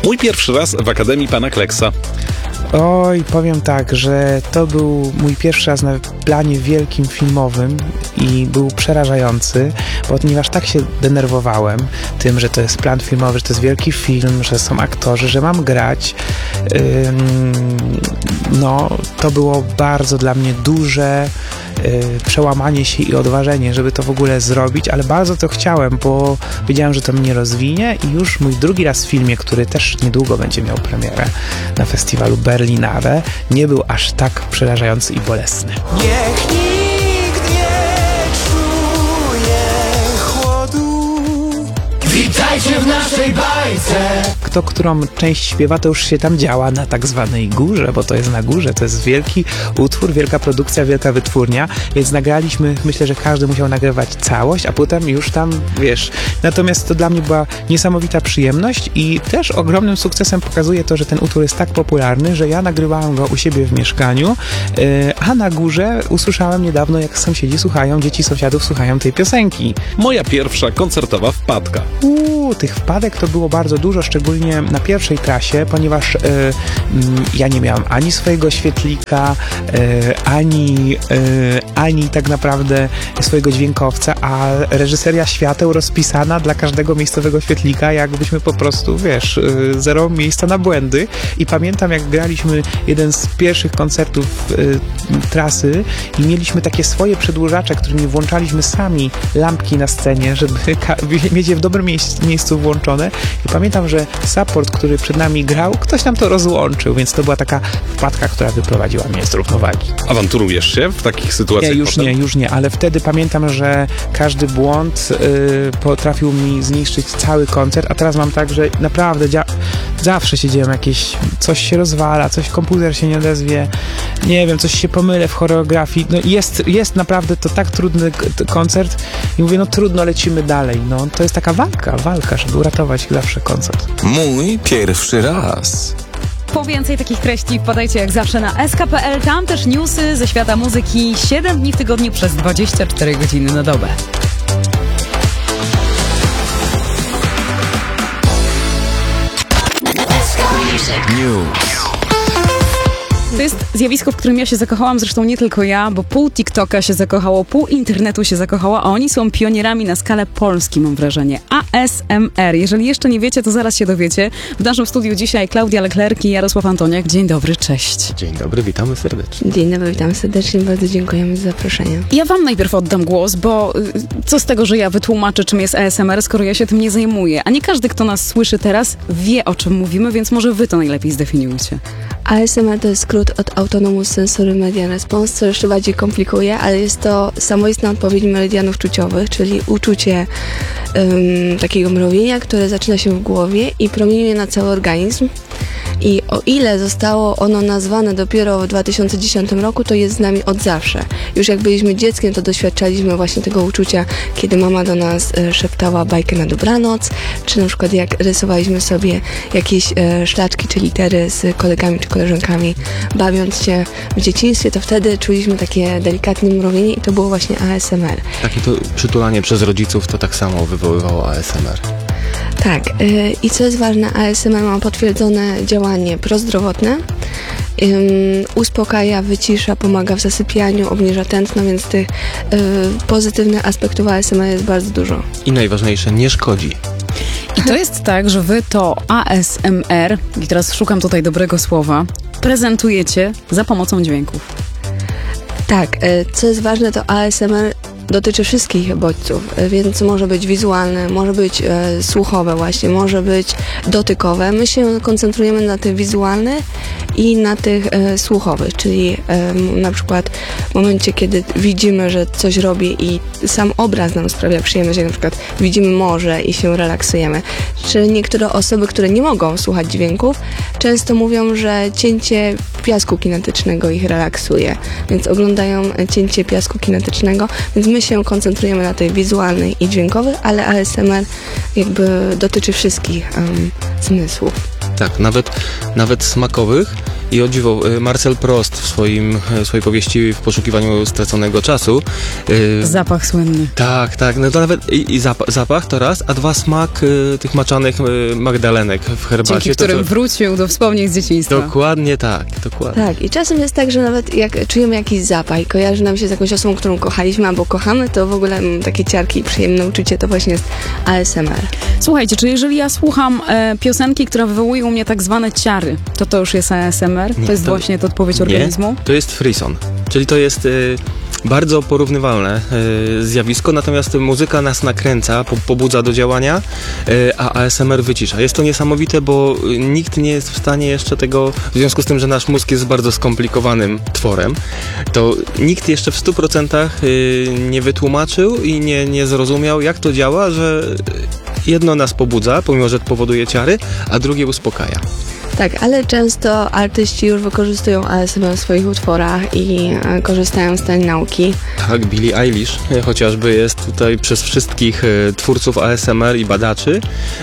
Mój pierwszy raz w Akademii Pana Kleksa. Oj, powiem tak, że to był mój pierwszy raz na planie wielkim filmowym i był przerażający, ponieważ tak się denerwowałem tym, że to jest plan filmowy, że to jest wielki film, że są aktorzy, że mam grać. To było bardzo dla mnie duże przełamanie się i odważenie, żeby to w ogóle zrobić, ale bardzo to chciałem, bo wiedziałem, że to mnie rozwinie i już mój drugi raz w filmie, który też niedługo będzie miał premierę na festiwalu Berlinale, nie był aż tak przerażający i bolesny. Niech nikt nie czuje chłodu. Witajcie w naszej bajce. Kto którą część śpiewa, to już się tam działa na tak zwanej górze, bo to jest na górze, to jest wielki utwór, wielka produkcja, wielka wytwórnia, więc nagraliśmy, myślę, że każdy musiał nagrywać całość, a potem już tam, wiesz, natomiast to dla mnie była niesamowita przyjemność i też ogromnym sukcesem pokazuje to, że ten utwór jest tak popularny, że ja nagrywałem go u siebie w mieszkaniu, a na górze usłyszałem niedawno, jak sąsiedzi słuchają, dzieci sąsiadów słuchają tej piosenki. Moja pierwsza koncertowa wpadka. Tych wpadek to było bardzo dużo, szczególnie na pierwszej trasie, ponieważ ja nie miałam ani swojego świetlika, ani tak naprawdę swojego dźwiękowca, a reżyseria świateł rozpisana dla każdego miejscowego świetlika, jakbyśmy po prostu, wiesz, zero miejsca na błędy. I pamiętam, jak graliśmy jeden z pierwszych koncertów trasy i mieliśmy takie swoje przedłużacze, którymi włączaliśmy sami lampki na scenie, żeby mieć je w dobrym miejscu włączone. I pamiętam, że support, który przed nami grał, ktoś nam to rozłączył, więc to była taka wpadka, która wyprowadziła mnie z równowagi. Awanturujesz się w takich sytuacjach? Już nie, ale wtedy pamiętam, że każdy błąd potrafił mi zniszczyć cały koncert, a teraz mam tak, że naprawdę zawsze się dzieją jakieś, coś się rozwala, komputer się nie odezwie, nie wiem, coś się pomylę w choreografii, jest naprawdę to tak trudny koncert i mówię, trudno, lecimy dalej, to jest taka walka, żeby uratować zawsze koncert. Mój pierwszy raz. Po więcej takich treści wpadajcie jak zawsze na sk.pl, tam też newsy ze świata muzyki 7 dni w tygodniu przez 24 godziny na dobę. News. To jest zjawisko, w którym ja się zakochałam, zresztą nie tylko ja, bo pół TikToka się zakochało, pół internetu się zakochało, a oni są pionierami na skalę Polski, mam wrażenie. ASMR. Jeżeli jeszcze nie wiecie, to zaraz się dowiecie. W naszym studiu dzisiaj Klaudia Leclerc i Jarosław Antoniak. Dzień dobry, cześć. Dzień dobry, witamy serdecznie. Dzień dobry, witam serdecznie, bardzo dziękujemy za zaproszenie. Ja wam najpierw oddam głos, bo co z tego, że ja wytłumaczę, czym jest ASMR, skoro ja się tym nie zajmuję. A nie każdy, kto nas słyszy teraz, wie, o czym mówimy, więc może wy to najlepiej zdefiniujcie. ASMR to jest skrót od Autonomous Sensory Median Response, co jeszcze bardziej komplikuje, ale jest to samoistna odpowiedź meridianów czuciowych, czyli uczucie takiego mrowienia, które zaczyna się w głowie i promieniuje na cały organizm. I o ile zostało ono nazwane dopiero w 2010 roku, to jest z nami od zawsze. Już jak byliśmy dzieckiem, to doświadczaliśmy właśnie tego uczucia, kiedy mama do nas szeptała bajkę na dobranoc, czy na przykład jak rysowaliśmy sobie jakieś szlaczki czy litery z kolegami czy koleżankami, bawiąc się w dzieciństwie, to wtedy czuliśmy takie delikatne mrowienie i to było właśnie ASMR. Takie to przytulanie przez rodziców to tak samo wywoływało ASMR. Tak, i co jest ważne, ASMR ma potwierdzone działanie prozdrowotne, uspokaja, wycisza, pomaga w zasypianiu, obniża tętno, więc tych pozytywnych aspektów ASMR jest bardzo dużo. I najważniejsze, nie szkodzi. I to jest tak, że wy to ASMR, i teraz szukam tutaj dobrego słowa, prezentujecie za pomocą dźwięków. Tak, co jest ważne, to ASMR dotyczy wszystkich bodźców, więc może być wizualne, może być słuchowe właśnie, może być dotykowe. My się koncentrujemy na tych wizualnych i na tych słuchowych, czyli na przykład w momencie, kiedy widzimy, że coś robi i sam obraz nam sprawia przyjemność, jak na przykład widzimy morze i się relaksujemy. Czy niektóre osoby, które nie mogą słuchać dźwięków, często mówią, że cięcie piasku kinetycznego ich relaksuje, więc oglądają cięcie piasku kinetycznego, więc my się koncentrujemy na tej wizualnej i dźwiękowej, ale ASMR jakby dotyczy wszystkich zmysłów. Tak, nawet smakowych I o dziwo, Marcel Prost w swojej powieści W poszukiwaniu straconego czasu. Zapach słynny. Tak, no to nawet i zapach to raz, a dwa smak tych maczanych magdalenek w herbacie. Dzięki którym wrócił do wspomnień z dzieciństwa. Dokładnie tak, dokładnie. Tak, i czasem jest tak, że nawet jak czujemy jakiś zapach i kojarzy nam się z jakąś osobą, którą kochaliśmy albo kochamy, to w ogóle takie ciarki i przyjemne uczucie to właśnie jest ASMR. Słuchajcie, czy jeżeli ja słucham piosenki, która wywołuje u mnie tak zwane ciary, to już jest ASMR? To jest właśnie to odpowiedź organizmu? To jest frisson, czyli to jest bardzo porównywalne zjawisko, natomiast muzyka nas nakręca, pobudza do działania, a ASMR wycisza. Jest to niesamowite, bo nikt nie jest w stanie jeszcze tego, w związku z tym, że nasz mózg jest bardzo skomplikowanym tworem, to nikt jeszcze w 100% nie wytłumaczył i nie zrozumiał, jak to działa, że jedno nas pobudza, pomimo że powoduje ciary, a drugie uspokaja. Tak, ale często artyści już wykorzystują ASMR w swoich utworach i korzystają z tej nauki. Tak, Billie Eilish chociażby jest tutaj przez wszystkich twórców ASMR i badaczy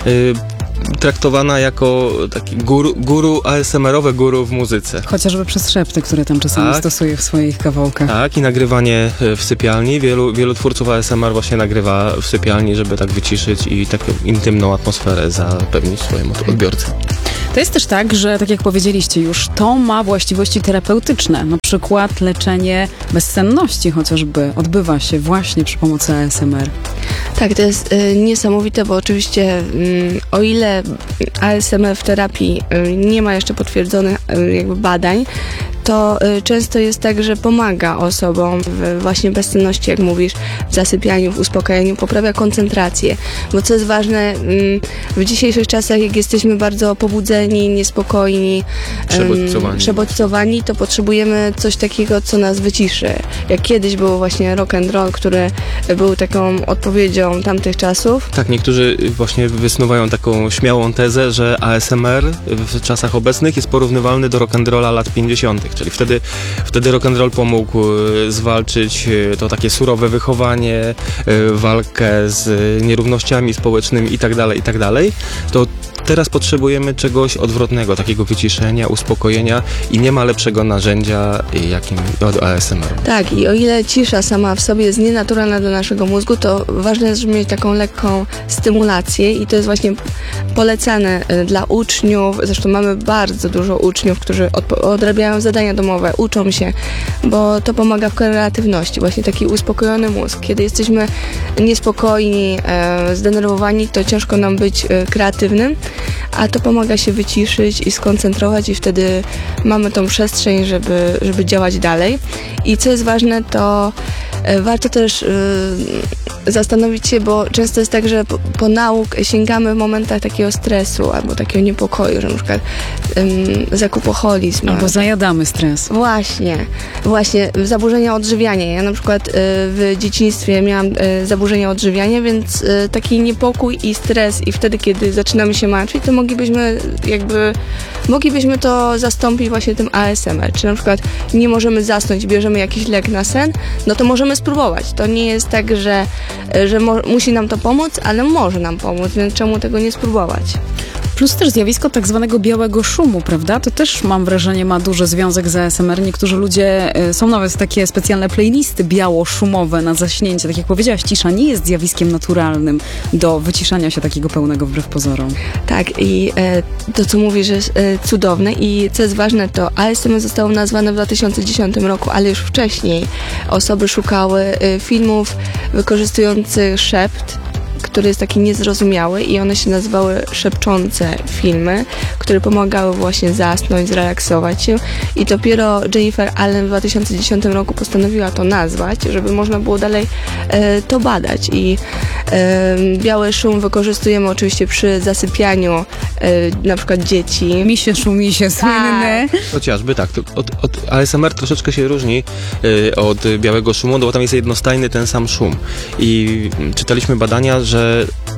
traktowana jako taki guru ASMR-owe guru w muzyce. Chociażby przez szepty, które tam czasami stosuje w swoich kawałkach. Tak, i nagrywanie w sypialni. Wielu twórców ASMR właśnie nagrywa w sypialni, żeby tak wyciszyć i taką intymną atmosferę zapewnić swojemu odbiorcy. To jest też tak, że tak jak powiedzieliście już, to ma właściwości terapeutyczne. Na przykład leczenie bezsenności chociażby odbywa się właśnie przy pomocy ASMR. Tak, to jest niesamowite, bo oczywiście o ile ASMR w terapii nie ma jeszcze potwierdzonych jakby badań, to często jest tak, że pomaga osobom w właśnie bezsenności, jak mówisz, w zasypianiu, w uspokajaniu, poprawia koncentrację. Bo co jest ważne, w dzisiejszych czasach, jak jesteśmy bardzo pobudzeni, niespokojni, przebodźcowani, to potrzebujemy coś takiego, co nas wyciszy. Jak kiedyś był właśnie rock and roll, który był taką odpowiedzią tamtych czasów. Tak, niektórzy właśnie wysnuwają taką śmiałą tezę, że ASMR w czasach obecnych jest porównywalny do rock and rolla lat 50., czyli wtedy rock and roll pomógł zwalczyć to takie surowe wychowanie, walkę z nierównościami społecznymi itd., to teraz potrzebujemy czegoś odwrotnego, takiego wyciszenia, uspokojenia i nie ma lepszego narzędzia jakim od ASMR. Tak, i o ile cisza sama w sobie jest nienaturalna dla naszego mózgu, to ważne jest, żeby mieć taką lekką stymulację i to jest właśnie polecane dla uczniów. Zresztą mamy bardzo dużo uczniów, którzy odrabiają zadania domowe, uczą się, bo to pomaga w kreatywności. Właśnie taki uspokojony mózg. Kiedy jesteśmy niespokojni, zdenerwowani, to ciężko nam być kreatywnym, a to pomaga się wyciszyć i skoncentrować i wtedy mamy tą przestrzeń, żeby działać dalej. I co jest ważne, to warto też zastanowić się, bo często jest tak, że po nauk sięgamy w momentach takiego stresu albo takiego niepokoju, że na przykład zakupoholizm. Albo zajadamy stres. Właśnie, zaburzenia odżywiania. Ja na przykład w dzieciństwie miałam zaburzenia odżywiania, więc taki niepokój i stres i wtedy, kiedy zaczynamy się martwić, to moglibyśmy to zastąpić właśnie tym ASMR. Czy na przykład nie możemy zasnąć, bierzemy jakiś lek na sen, no to możemy spróbować. To nie jest tak, że musi nam to pomóc, ale może nam pomóc, więc czemu tego nie spróbować? Plus też zjawisko tak zwanego białego szumu, prawda? To też, mam wrażenie, ma duży związek z ASMR. Niektórzy ludzie, są nawet takie specjalne playlisty biało-szumowe na zaśnięcie. Tak jak powiedziałaś, cisza nie jest zjawiskiem naturalnym do wyciszania się takiego pełnego wbrew pozorom. Tak, i to, co mówisz, jest cudowne i co jest ważne, to ASMR zostało nazwane w 2010 roku, ale już wcześniej osoby szukały filmów wykorzystujących szept, który jest taki niezrozumiały i one się nazywały szepczące filmy, które pomagały właśnie zasnąć, zrelaksować się i dopiero Jennifer Allen w 2010 roku postanowiła to nazwać, żeby można było dalej to badać i biały szum wykorzystujemy oczywiście przy zasypianiu na przykład dzieci. Misie szumisie, słynne. Chociażby tak, od ASMR troszeczkę się różni od białego szumu, bo tam jest jednostajny ten sam szum i czytaliśmy badania, że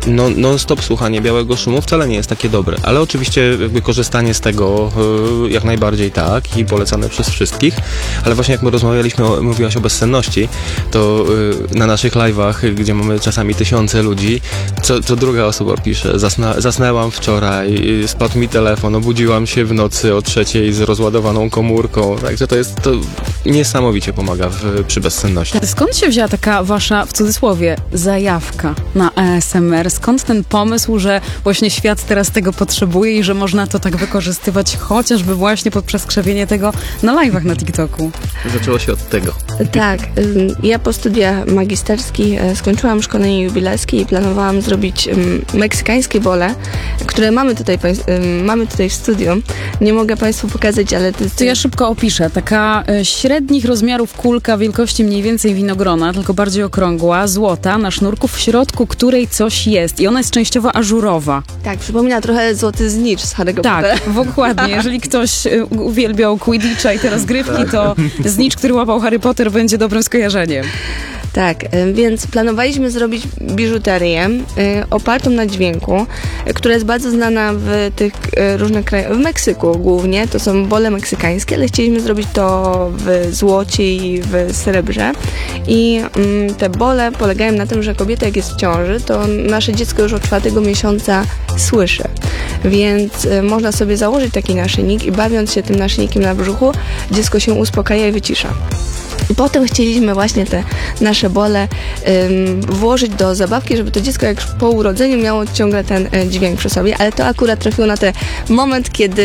non-stop słuchanie białego szumu wcale nie jest takie dobre, ale oczywiście jakby korzystanie z tego jak najbardziej tak i polecane przez wszystkich, ale właśnie jak my mówiłaś o bezsenności, to na naszych live'ach, gdzie mamy czasami tysiące ludzi, co druga osoba pisze, zasnęłam wczoraj, spadł mi telefon, obudziłam się w nocy o 3:00 z rozładowaną komórką, także to niesamowicie pomaga przy bezsenności. Skąd się wzięła taka wasza, w cudzysłowie, zajawka na ASMR? Skąd ten pomysł, że właśnie świat teraz tego potrzebuje i że można to tak wykorzystywać chociażby właśnie poprzez krzewienie tego na live'ach na TikToku? Zaczęło się od tego. Tak, ja po studiach magisterskich skończyłam szkolenie jubilerskie i planowałam zrobić meksykańskie bole, które mamy tutaj w studiu. Nie mogę Państwu pokazać, ale to jest... To ja szybko opiszę. Taka średnich rozmiarów kulka wielkości mniej więcej winogrona, tylko bardziej okrągła, złota, na sznurku, w środku której coś jest i ona jest częściowo ażurowa. Tak, przypomina trochę złoty znicz z Harry'ego Pottera. Tak, dokładnie. Jeżeli ktoś uwielbiał Quidditcha i te rozgrywki, to znicz, który łapał Harry Potter, będzie dobrym skojarzeniem. Tak, więc planowaliśmy zrobić biżuterię opartą na dźwięku, która jest bardzo znana w tych różnych krajach, w Meksyku głównie, to są bole meksykańskie, ale chcieliśmy zrobić to w złocie i w srebrze. I te bole polegają na tym, że kobieta jak jest w ciąży, to nasze dziecko już od 4. miesiąca słyszy. Więc można sobie założyć taki naszyjnik i bawiąc się tym naszyjnikiem na brzuchu, dziecko się uspokaja i wycisza. I potem chcieliśmy właśnie te nasze bole włożyć do zabawki, żeby to dziecko jak po urodzeniu miało ciągle ten dźwięk przy sobie, ale to akurat trafiło na ten moment, kiedy...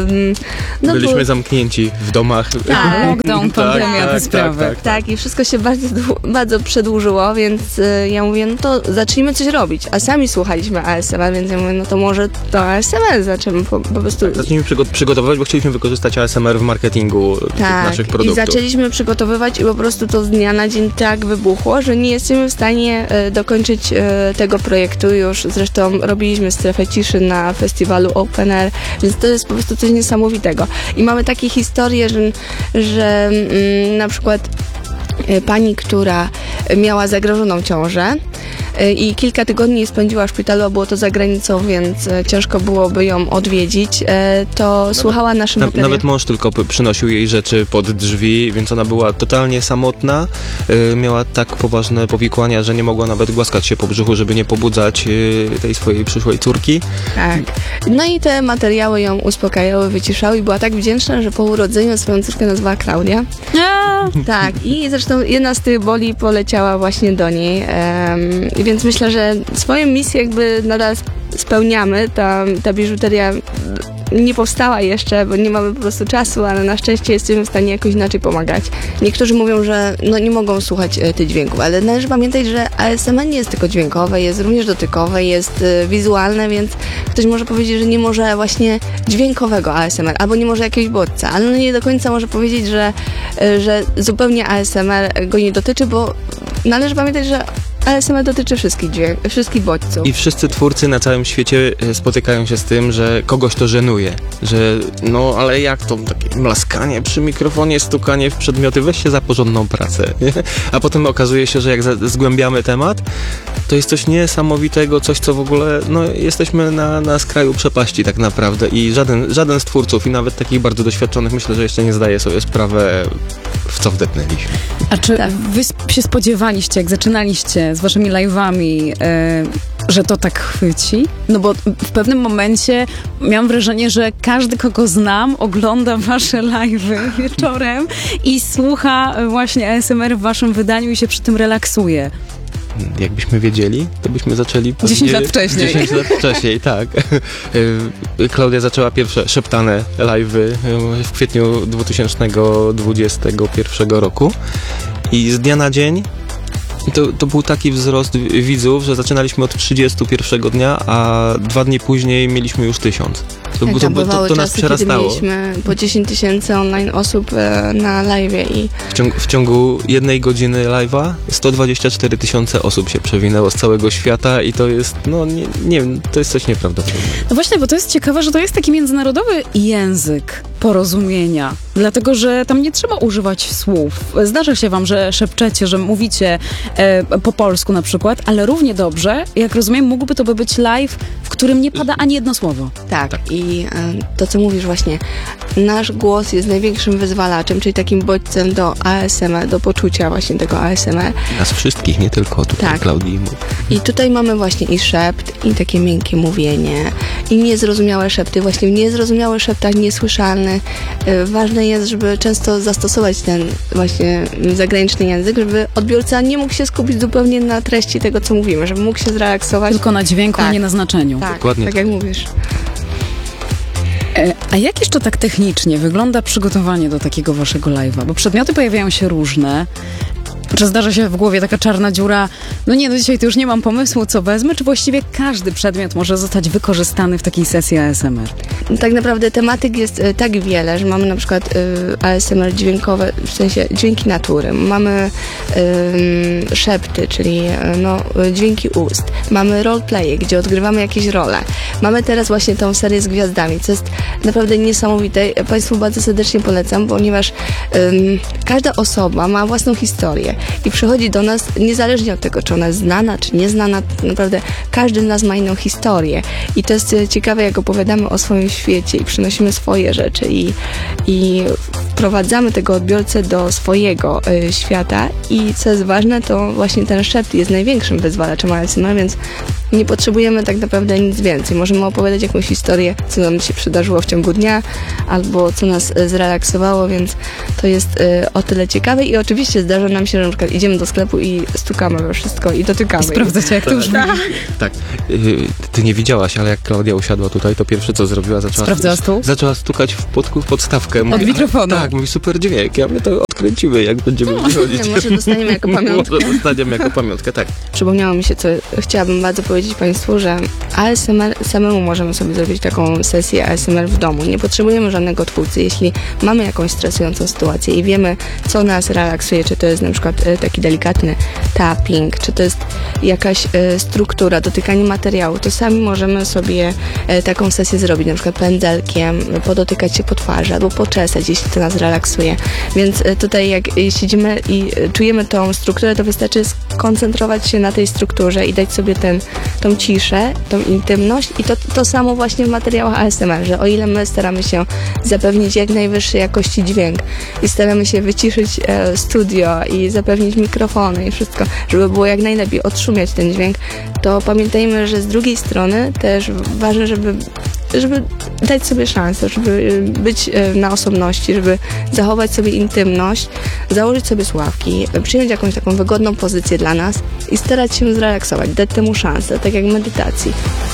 byliśmy zamknięci w domach. Tak, lockdown, pandemia, te sprawy. Tak, i wszystko się bardzo przedłużyło, więc ja mówię, no to zacznijmy coś robić. A sami słuchaliśmy ASMR, więc ja mówię, no to może to ASMR zaczniemy po prostu... Zaczęliśmy przygotowywać, bo chcieliśmy wykorzystać ASMR w marketingu tych naszych produktów. I zaczęliśmy przygotowywać i po prostu to z dnia na dzień tak wybuchło, że nie jesteśmy w stanie dokończyć tego projektu już. Zresztą robiliśmy strefę ciszy na festiwalu Open Air, więc to jest po prostu coś niesamowitego. I mamy takie historie, że na przykład pani, która miała zagrożoną ciążę i kilka tygodni spędziła w szpitalu, a było to za granicą, więc ciężko byłoby ją odwiedzić, to słuchała naszym materiałom. Nawet mąż tylko przynosił jej rzeczy pod drzwi, więc ona była totalnie samotna, miała tak poważne powikłania, że nie mogła nawet głaskać się po brzuchu, żeby nie pobudzać tej swojej przyszłej córki. Tak. No i te materiały ją uspokajały, wyciszały i była tak wdzięczna, że po urodzeniu swoją córkę nazwała Klaudia. Tak, i zresztą jedna z tych boli poleciała właśnie do niej, więc myślę, że swoją misję jakby nadal spełniamy. Ta biżuteria nie powstała jeszcze, bo nie mamy po prostu czasu, ale na szczęście jesteśmy w stanie jakoś inaczej pomagać. Niektórzy mówią, że nie mogą słuchać tych dźwięków, ale należy pamiętać, że ASMR nie jest tylko dźwiękowe, jest również dotykowe, jest wizualne, więc ktoś może powiedzieć, że nie może właśnie dźwiękowego ASMR, albo nie może jakiegoś bodźca, ale nie do końca może powiedzieć, że zupełnie ASMR go nie dotyczy, bo należy pamiętać, że ASMR dotyczy wszystkich bodźców. I wszyscy twórcy na całym świecie spotykają się z tym, że kogoś to żenuje, że ale jak to takie mlaskanie przy mikrofonie, stukanie w przedmioty, weź się za porządną pracę. Nie? A potem okazuje się, że jak zgłębiamy temat, to jest coś niesamowitego, coś co w ogóle, jesteśmy na skraju przepaści tak naprawdę i żaden z twórców i nawet takich bardzo doświadczonych myślę, że jeszcze nie zdaje sobie sprawę, w co wdepnęliśmy. A czy wy się spodziewaliście, jak zaczynaliście z waszymi live'ami, że to tak chwyci? No bo w pewnym momencie miałam wrażenie, że każdy, kogo znam, ogląda wasze live'y wieczorem i słucha właśnie ASMR w waszym wydaniu i się przy tym relaksuje. Jakbyśmy wiedzieli, to byśmy zaczęli... 10 lat wcześniej. 10 lat wcześniej, tak. Klaudia zaczęła pierwsze szeptane live'y w kwietniu 2021 roku i z dnia na dzień to był taki wzrost widzów, że zaczynaliśmy od 31 dnia, a 2 dni później mieliśmy już 1000. bywały to nas czasy, kiedy przerastało. mieliśmy po 10 000 online osób na live'ie i W ciągu 1 godziny live'a 124 000 osób się przewinęło z całego świata i to jest, no nie wiem, to jest coś nieprawdopodobnego. No właśnie, bo to jest ciekawe, że to jest taki międzynarodowy język porozumienia, dlatego, że tam nie trzeba używać słów. Zdarza się wam, że szepczecie, że mówicie po polsku na przykład, ale równie dobrze, jak rozumiem, mógłby to być live, w którym nie pada ani jedno słowo. tak, i to co mówisz właśnie, nasz głos jest największym wyzwalaczem, czyli takim bodźcem do ASMR, do poczucia właśnie tego ASMR. Nas wszystkich, nie tylko tutaj Tak. Klaudii. I tutaj mamy właśnie i szept, i takie miękkie mówienie, i niezrozumiałe szepty. Właśnie w niezrozumiałych szeptach niesłyszalny. Ważne jest, żeby często zastosować ten właśnie zagraniczny język, żeby odbiorca nie mógł się skupić zupełnie na treści tego, co mówimy, żeby mógł się zrelaksować. Tylko na dźwięku, Tak. a nie na znaczeniu. Tak, Dokładnie tak tak. jak mówisz. A jak jeszcze tak technicznie wygląda przygotowanie do takiego waszego live'a? Bo przedmioty pojawiają się różne. Czy zdarza się w głowie taka czarna dziura, no dzisiaj to już nie mam pomysłu, co wezmę, czy właściwie każdy przedmiot może zostać wykorzystany w takiej sesji ASMR? Tak naprawdę tematyk jest tak wiele, że mamy na przykład ASMR dźwiękowe, w sensie dźwięki natury, mamy szepty, czyli dźwięki ust, mamy roleplaye, gdzie odgrywamy jakieś role. Mamy teraz właśnie tą serię z gwiazdami, co jest naprawdę niesamowite. Państwu bardzo serdecznie polecam, ponieważ każda osoba ma własną historię i przychodzi do nas niezależnie od tego, czy ona jest znana, czy nieznana. Naprawdę każdy z nas ma inną historię i to jest ciekawe, jak opowiadamy o swoim świecie i przynosimy swoje rzeczy i wprowadzamy tego odbiorcę do swojego świata i co jest ważne, to właśnie ten szept jest największym wyzwalaczem ASMR, więc nie potrzebujemy tak naprawdę nic więcej. Możemy opowiadać jakąś historię, co nam się przydarzyło w ciągu dnia albo co nas zrelaksowało, więc to jest o tyle ciekawe i oczywiście zdarza nam się, że na przykład idziemy do sklepu i stukamy we wszystko i dotykamy. Sprawdzacie, jak to już Tak. Ty nie widziałaś, ale jak Klaudia usiadła tutaj, to pierwsze co zrobiła, Sprawdzała stół? zaczęła stukać w podstawkę. Od mikrofonu. Tak, mówi super dźwięk, ja my to odkręcimy, jak będziemy wychodzić. Może dostaniemy jako pamiątkę. Może dostaniemy jako pamiątkę, tak. Przypomniało mi się, co chciałabym bardzo powiedzieć Państwu, że ASMR samemu możemy sobie zrobić taką sesję ASMR w domu. Nie potrzebujemy żadnego twórcy. Jeśli mamy jakąś stresującą sytuację i wiemy, co nas relaksuje, czy to jest na przykład taki delikatny tapping, czy to jest jakaś struktura, dotykanie materiału, to sami możemy sobie taką sesję zrobić, na przykład pędzelkiem, podotykać się po twarzy albo poczesać, jeśli to nas relaksuje. Więc tutaj jak siedzimy i czujemy tą strukturę, to wystarczy skoncentrować się na tej strukturze i dać sobie tą ciszę, tą intymność i to samo właśnie w materiałach ASMR, że o ile my staramy się zapewnić jak najwyższej jakości dźwięk i staramy się wyciszyć studio i zapewnić mikrofony i wszystko, żeby było jak najlepiej odszumiać ten dźwięk, to pamiętajmy, że z drugiej strony też ważne, żeby dać sobie szansę, żeby być na osobności, żeby zachować sobie intymność, założyć sobie słuchawki, przyjąć jakąś taką wygodną pozycję dla nas i starać się zrelaksować, dać temu szansę, tak jak w medytacji.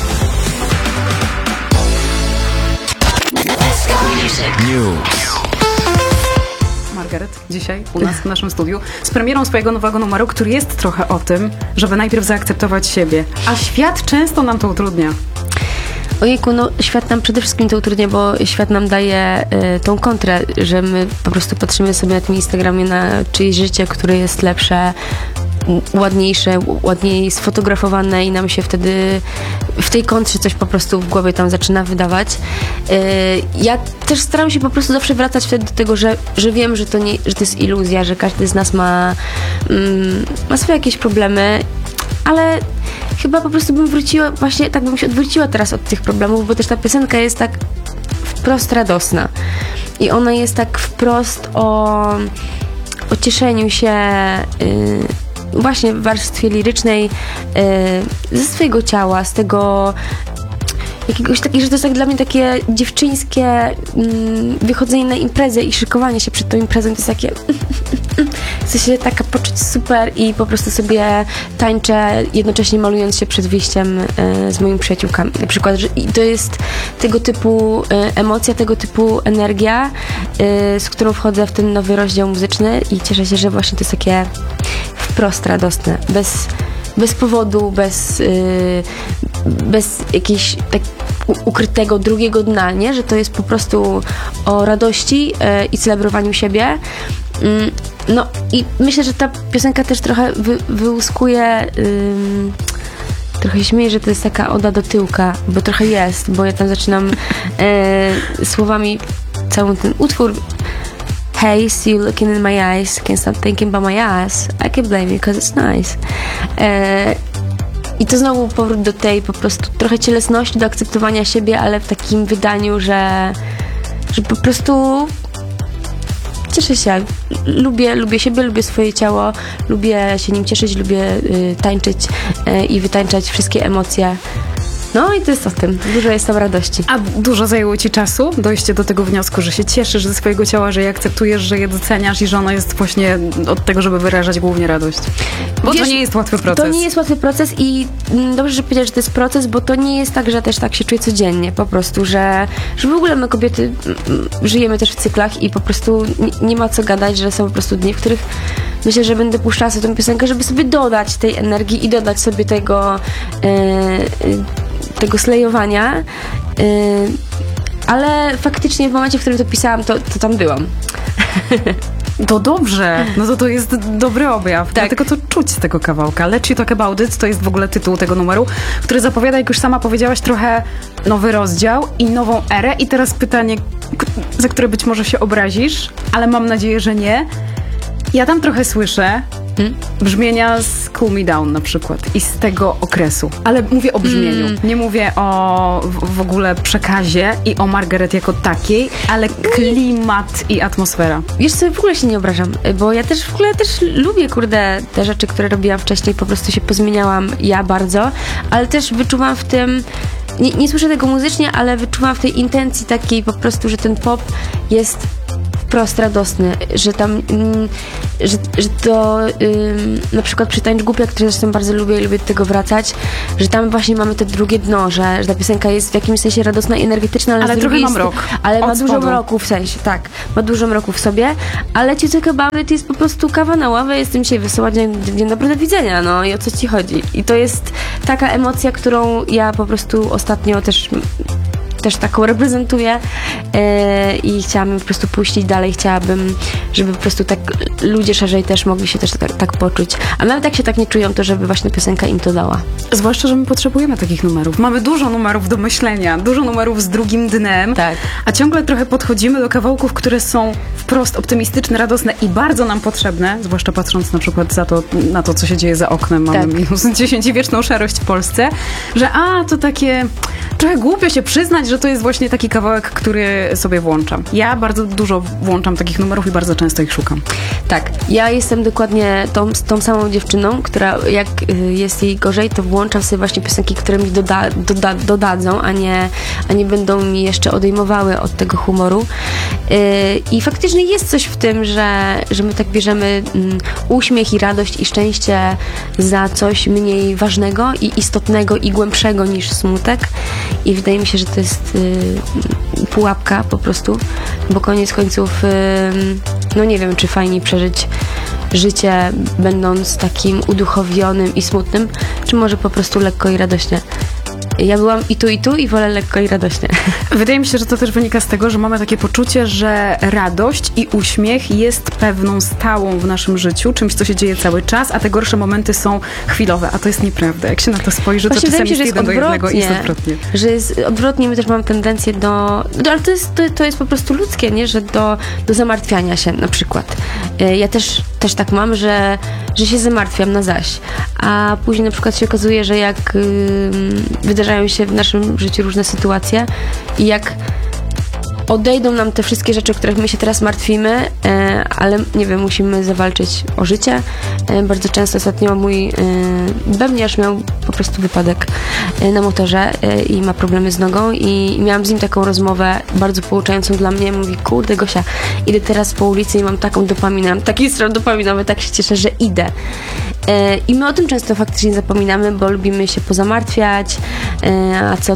News. Margaret dzisiaj u nas w naszym studiu z premierą swojego nowego numeru, który jest trochę o tym, żeby najpierw zaakceptować siebie. A świat często nam to utrudnia. Ojejku, no świat nam przede wszystkim to utrudnia, bo świat nam daje tą kontrę, że my po prostu patrzymy sobie na tym Instagramie na czyjeś życie, które jest lepsze, ładniejsze, ładniej sfotografowane i nam się wtedy w tej kontrze coś po prostu w głowie tam zaczyna wydawać. Ja też staram się po prostu zawsze wracać wtedy do tego, że wiem, że to jest iluzja, że każdy z nas ma swoje jakieś problemy, ale chyba po prostu bym wróciła, właśnie tak bym się odwróciła teraz od tych problemów, bo też ta piosenka jest tak wprost radosna i ona jest tak wprost o cieszeniu się właśnie w warstwie lirycznej ze swojego ciała, z tego jakiegoś takiego, że to jest tak dla mnie takie dziewczyńskie wychodzenie na imprezę i szykowanie się przed tą imprezą, to jest takie chcę się taka poczuć super i po prostu sobie tańczę, jednocześnie malując się przed wyjściem z moimi przyjaciółkami. Na przykład, że to jest tego typu emocja, tego typu energia, z którą wchodzę w ten nowy rozdział muzyczny i cieszę się, że właśnie to jest takie wprost radosne, bez powodu, bez jakiejś ukrytego drugiego dna, nie? Że to jest po prostu o radości i celebrowaniu siebie. No i myślę, że ta piosenka też trochę wyłuskuje, trochę się śmieję, że to jest taka oda do tyłka, bo trochę jest, bo ja tam zaczynam słowami cały ten utwór. Hey, see you looking in my eyes, can't stop thinking about my ass, I can't blame you cause it's nice. I to znowu powrót do tej po prostu trochę cielesności, do akceptowania siebie, ale w takim wydaniu, że po prostu cieszę się. Lubię siebie, lubię swoje ciało, lubię się nim cieszyć, lubię tańczyć i wytańczać wszystkie emocje. No i to jest o tym. Dużo jest tam radości. A dużo zajęło ci czasu dojście do tego wniosku, że się cieszysz ze swojego ciała, że je akceptujesz, że je doceniasz i że ono jest właśnie od tego, żeby wyrażać głównie radość? Bo to nie jest łatwy proces. To nie jest łatwy proces i dobrze, że powiedziałeś, że to jest proces, bo to nie jest tak, że też tak się czuję codziennie. Po prostu, że w ogóle my kobiety żyjemy też w cyklach i po prostu nie ma co gadać, że są po prostu dni, w których myślę, że będę puszczała sobie tę piosenkę, żeby sobie dodać tej energii i dodać sobie tego slejowania, ale faktycznie w momencie, w którym to pisałam, to tam byłam. To dobrze, no to jest dobry objaw, tak. Dlatego to czuć z tego kawałka. Let's You Talk About It to jest w ogóle tytuł tego numeru, który zapowiada, jak już sama powiedziałaś, trochę nowy rozdział i nową erę. I teraz pytanie, za które być może się obrazisz, ale mam nadzieję, że nie. Ja tam trochę słyszę brzmienia z Cool Me Down na przykład i z tego okresu. Ale mówię o brzmieniu. Nie mówię o w ogóle przekazie i o Margaret jako takiej, ale klimat i atmosfera. Wiesz co, w ogóle się nie obrażam, bo ja też w ogóle lubię, te rzeczy, które robiłam wcześniej, po prostu się pozmieniałam ja bardzo, ale też wyczuwam w tym, nie słyszę tego muzycznie, ale wyczuwam w tej intencji takiej po prostu, że ten pop jest wprost radosny, że tam, że to na przykład przy Tańcz Głupia, który zresztą bardzo lubię i lubię do tego wracać, że tam właśnie mamy to drugie dno, że ta piosenka jest w jakimś sensie radosna i energetyczna, ale z trochę drugiej ma mrok. Ale ma Od dużo spodu. mroku w sensie, tak. Ma dużo mroku w sobie, ale Ci Talk About It jest po prostu kawa na ławę, jestem dzisiaj wesoła, dzień dobry, do widzenia, no i o co Ci chodzi. I to jest taka emocja, którą ja po prostu ostatnio też taką reprezentuję i chciałabym po prostu puścić dalej. Chciałabym, żeby po prostu tak ludzie szerzej też mogli się też tak poczuć. A nawet jak się tak nie czują, to żeby właśnie piosenka im to dała. Zwłaszcza, że my potrzebujemy takich numerów. Mamy dużo numerów do myślenia, dużo numerów z drugim dnem, Tak. A ciągle trochę podchodzimy do kawałków, które są wprost optymistyczne, radosne i bardzo nam potrzebne, zwłaszcza patrząc na przykład na to, co się dzieje za oknem. Mamy minus 10 i wieczną szarość w Polsce, że to takie trochę głupio się przyznać, że to jest właśnie taki kawałek, który sobie włączam. Ja bardzo dużo włączam takich numerów i bardzo często ich szukam. Tak, ja jestem dokładnie tą samą dziewczyną, która jak jest jej gorzej, to włączam sobie właśnie piosenki, które mi dodadzą, a nie będą mi jeszcze odejmowały od tego humoru. I faktycznie jest coś w tym, że my tak bierzemy uśmiech i radość i szczęście za coś mniej ważnego i istotnego i głębszego niż smutek. I wydaje mi się, że to jest pułapka po prostu, bo koniec końców no nie wiem, czy fajniej przeżyć życie będąc takim uduchowionym i smutnym, czy może po prostu lekko i radośnie. Ja byłam i tu i wolę lekko i radośnie. Wydaje mi się, że to też wynika z tego, że mamy takie poczucie, że radość i uśmiech jest pewną stałą w naszym życiu, czymś, co się dzieje cały czas, a te gorsze momenty są chwilowe, a to jest nieprawda. Jak się na to spojrzy, to czasami jest 1 do 1 i jest odwrotnie. Że jest odwrotnie, my też mamy tendencję ale to jest po prostu ludzkie, nie? Że do zamartwiania się na przykład. Ja też tak mam, że się zamartwiam na zaś, a później na przykład się okazuje, że jak wydarzają się w naszym życiu różne sytuacje i jak odejdą nam te wszystkie rzeczy, o których my się teraz martwimy, ale nie wiem, musimy zawalczyć o życie. Bardzo często ostatnio mój bębniarz miał po prostu wypadek na motorze i ma problemy z nogą i miałam z nim taką rozmowę bardzo pouczającą dla mnie. Mówi, kurde Gosia, idę teraz po ulicy i mam taką dopaminę, taki strzał dopaminowy, tak się cieszę, że idę. I my o tym często faktycznie zapominamy, bo lubimy się pozamartwiać, a co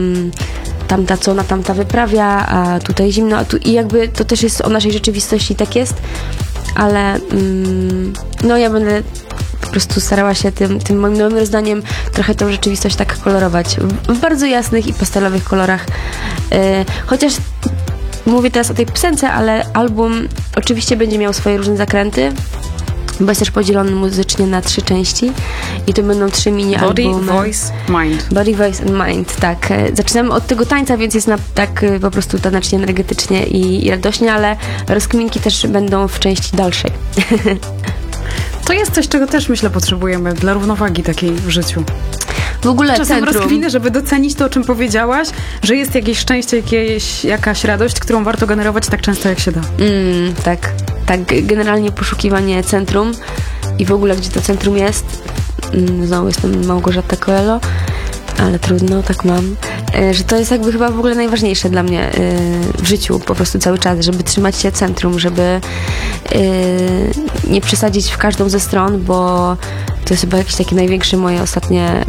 tamta, co ona tamta wyprawia, a tutaj zimno, a tu i jakby to też jest o naszej rzeczywistości, tak jest, ale no ja będę po prostu starała się tym moim nowym rozdaniem trochę tą rzeczywistość tak kolorować. W bardzo jasnych i pastelowych kolorach. Chociaż mówię teraz o tej piosence, ale album oczywiście będzie miał swoje różne zakręty, bo jest też podzielony muzycznie na 3 części i to będą 3 mini-albumy. Body, Voice, Mind. Body, Voice and Mind, tak. Zaczynamy od tego tańca, więc jest tak po prostu tanecznie, energetycznie i radośnie, ale rozkminki też będą w części dalszej. To jest coś, czego też myślę potrzebujemy dla równowagi takiej w życiu. W ogóle Czasem centrum. rozkminy, żeby docenić to, o czym powiedziałaś, że jest jakieś szczęście, jakaś radość, którą warto generować tak często, jak się da. Tak, generalnie poszukiwanie centrum i w ogóle, gdzie to centrum jest. Znowu jestem Małgorzata Coelho, ale trudno, tak mam. Że to jest jakby chyba w ogóle najważniejsze dla mnie w życiu po prostu cały czas, żeby trzymać się centrum, żeby nie przesadzić w każdą ze stron, bo to jest chyba jakieś takie największe moje ostatnie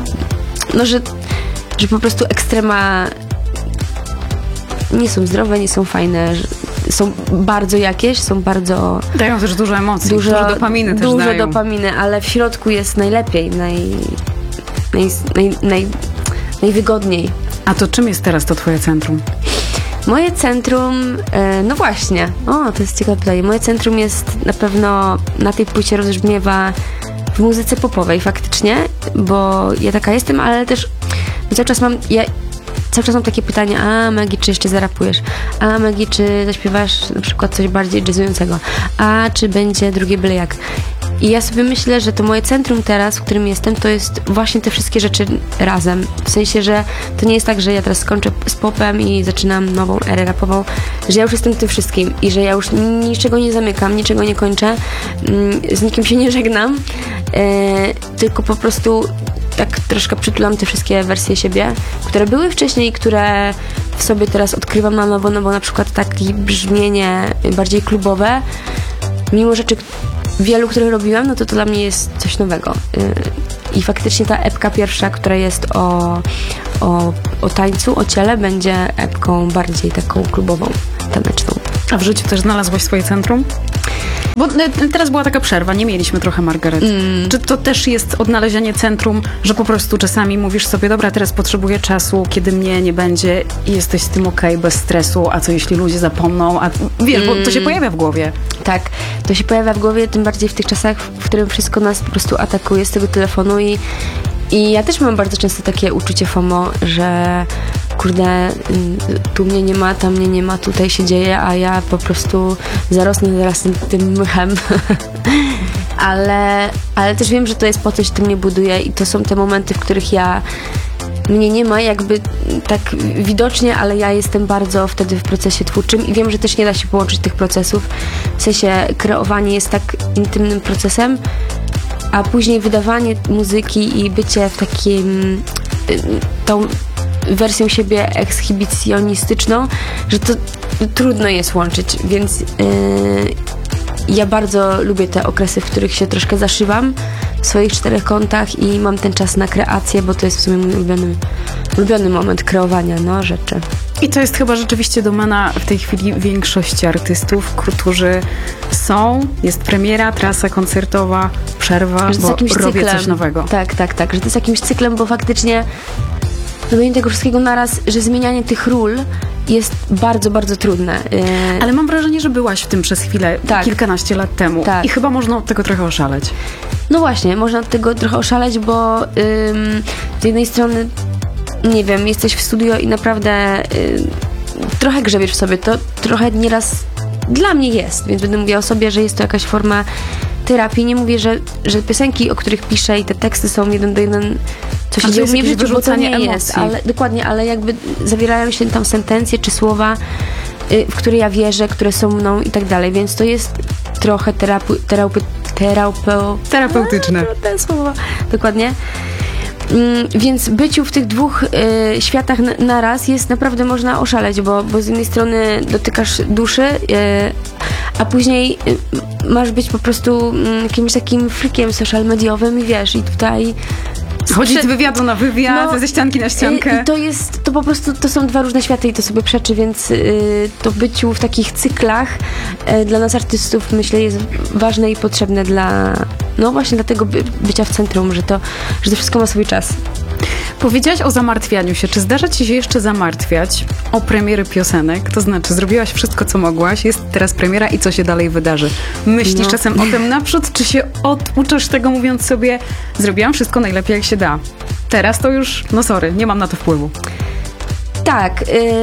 że po prostu ekstrema nie są zdrowe, nie są fajne, są bardzo jakieś, są bardzo... Dają też dużo emocji, dużo dopaminy też dużo dają. dopaminy, ale w środku jest najlepiej, najwygodniej. A to czym jest teraz to twoje centrum? Moje centrum, no właśnie, to jest ciekawe pytanie. Moje centrum jest na pewno na tej płycie rozbrzmiewa w muzyce popowej faktycznie, bo ja taka jestem, ale też cały czas mam takie pytania, a Maggie, czy jeszcze zarapujesz? A Maggie, czy zaśpiewasz na przykład coś bardziej jazzującego? A czy będzie drugie byle jak? I ja sobie myślę, że to moje centrum teraz, w którym jestem, to jest właśnie te wszystkie rzeczy razem. W sensie, że to nie jest tak, że ja teraz skończę z popem i zaczynam nową erę rapową, że ja już jestem tym wszystkim i że ja już niczego nie zamykam, niczego nie kończę, z nikim się nie żegnam, tylko po prostu tak troszkę przytulam te wszystkie wersje siebie, które były wcześniej i które w sobie teraz odkrywam na nowo, no bo na przykład takie brzmienie bardziej klubowe, mimo rzeczy wielu, które robiłam, no to dla mnie jest coś nowego. I faktycznie ta epka pierwsza, która jest o tańcu, o ciele, będzie epką bardziej taką klubową, taneczną. A w życiu też znalazłaś swoje centrum? Bo teraz była taka przerwa, nie mieliśmy trochę Margaret. Czy to też jest odnalezienie centrum, że po prostu czasami mówisz sobie, dobra, teraz potrzebuję czasu, kiedy mnie nie będzie i jesteś z tym okej, bez stresu, a co jeśli ludzie zapomną, a wiesz, bo to się pojawia w głowie. Tak, to się pojawia w głowie, tym bardziej w tych czasach, w którym wszystko nas po prostu atakuje z tego telefonu i ja też mam bardzo często takie uczucie FOMO, że kurde, tu mnie nie ma, tam mnie nie ma, tutaj się dzieje, a ja po prostu zarosnę zaraz tym mchem. ale też wiem, że to jest po coś, to mnie buduje i to są te momenty, w których mnie nie ma jakby tak widocznie, ale ja jestem bardzo wtedy w procesie twórczym i wiem, że też nie da się połączyć tych procesów. W sensie kreowanie jest tak intymnym procesem, a później wydawanie muzyki i bycie w takim tą wersją siebie ekshibicjonistyczną, że to trudno jest łączyć, więc ja bardzo lubię te okresy, w których się troszkę zaszywam w swoich 4 kątach i mam ten czas na kreację, bo to jest w sumie mój ulubiony moment kreowania rzeczy. I to jest chyba rzeczywiście domena w tej chwili większości artystów, którzy jest premiera, trasa koncertowa, przerwa, bo robię cyklem. coś nowego. Tak, że to jest jakimś cyklem, bo faktycznie robienie tego wszystkiego naraz, że zmienianie tych ról jest bardzo, bardzo trudne. Ale mam wrażenie, że byłaś w tym przez chwilę, kilkanaście lat temu. Tak. I chyba można od tego trochę oszaleć. No właśnie, można od tego trochę oszaleć, bo z jednej strony, nie wiem, jesteś w studio i naprawdę trochę grzebiesz w sobie. To trochę nieraz dla mnie jest, więc będę mówiła o sobie, że jest to jakaś forma terapii. Nie mówię, że piosenki, o których piszę i te teksty są 1 do 1, co się dzieje u mnie w życiu, bo to nie emocji. jest. Ale, dokładnie, ale jakby zawierają się tam sentencje czy słowa, w które ja wierzę, które są mną i tak dalej, więc to jest trochę terapeutyczne. Te słowa, dokładnie. Więc byciu w tych 2 światach naraz jest naprawdę, można oszaleć, bo z jednej strony dotykasz duszy, a później masz być po prostu jakimś takim freakiem social mediowym i wiesz, i tutaj chodzić z wywiadu na wywiad, ze ścianki na ściankę. I to po prostu, to są 2 różne światy i to sobie przeczy, więc to byciu w takich cyklach dla nas artystów, myślę, jest ważne i potrzebne dla no właśnie dlatego bycia w centrum, że to wszystko ma swój czas. Powiedziałaś o zamartwianiu się. Czy zdarza ci się jeszcze zamartwiać o premiery piosenek? To znaczy, zrobiłaś wszystko, co mogłaś, jest teraz premiera i co się dalej wydarzy? Myślisz czasem o tym naprzód, czy się oduczasz tego, mówiąc sobie, zrobiłam wszystko najlepiej, jak się da? Teraz to już, no sorry, nie mam na to wpływu. Tak,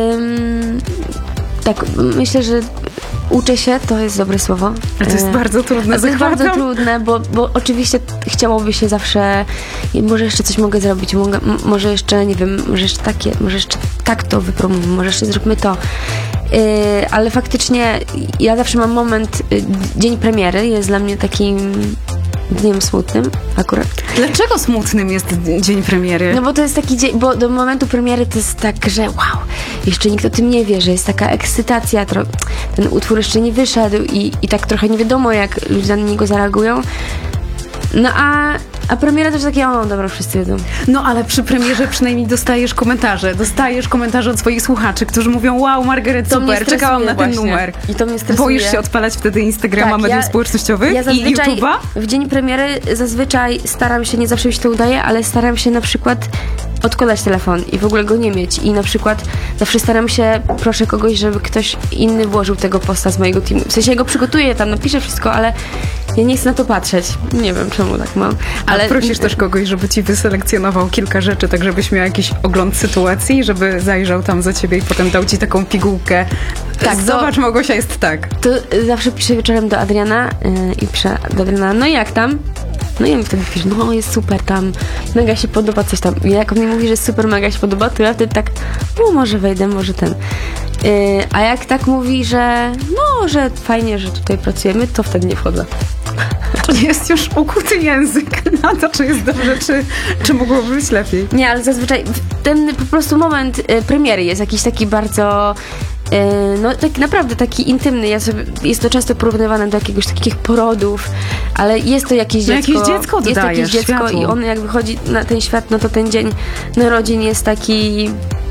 tak, myślę, że uczę się, to jest dobre słowo. Ale to jest bardzo trudne, To jest bardzo trudne, bo oczywiście chciałoby się zawsze, może jeszcze coś mogę zrobić, może jeszcze, nie wiem, może jeszcze tak to wypromujmy, może jeszcze zróbmy to. Ale faktycznie ja zawsze mam moment, dzień premiery jest dla mnie takim dniem smutnym akurat. Dlaczego smutnym jest dzień premiery? No bo to jest taki dzień, bo do momentu premiery to jest tak, że wow, jeszcze nikt o tym nie wie, że jest taka ekscytacja, ten utwór jeszcze nie wyszedł i tak trochę nie wiadomo, jak ludzie na niego zareagują. No a premiera też takie, o dobra, wszyscy wiedzą. No ale przy premierze przynajmniej dostajesz komentarze od swoich słuchaczy, którzy mówią, wow, Margaret, To mnie super, stresuje czekałam na ten właśnie. numer. I to mnie stresuje. Boisz się odpalać wtedy Instagrama, Tak, mediów społecznościowych ja i zazwyczaj YouTube'a? w dzień premiery zazwyczaj staram się, nie zawsze mi się to udaje, ale staram się na przykład odkładać telefon i w ogóle go nie mieć. I na przykład zawsze staram się, proszę kogoś, żeby ktoś inny włożył tego posta z mojego teamu. W sensie ja go przygotuję, tam napiszę wszystko, ale ja nie chcę na to patrzeć. Nie wiem, czemu tak mam. Ale prosisz też kogoś, żeby ci wyselekcjonował kilka rzeczy, tak żebyś miał jakiś ogląd sytuacji, żeby zajrzał tam za ciebie i potem dał ci taką pigułkę. Tak, Zobacz, Małgosia jest tak. To zawsze piszę wieczorem do Adriana i piszę do Adriana, no jak tam? No i on wtedy pisze, no jest super tam, mega się podoba coś tam. I jak on mi mówi, że jest super, mega się podoba, to ja wtedy tak, no może wejdę, może ten. A jak tak mówi, że no, że fajnie, że tutaj pracujemy, to wtedy nie wchodzę. To jest już ukuty język na to, czy jest dobrze, czy mogłoby być lepiej. Nie, ale zazwyczaj ten po prostu moment premiery jest jakiś taki bardzo... No tak naprawdę taki intymny. Jest to często porównywane do jakiegoś takich porodów, ale jest to jakieś dziecko. Jakieś dziecko jest oddajesz jakieś dziecko światu. i on jak wychodzi na ten świat, no to ten dzień narodzin jest taki...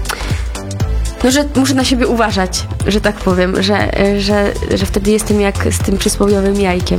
No, że muszę na siebie uważać, że tak powiem, że wtedy jestem jak z tym przysłowiowym jajkiem.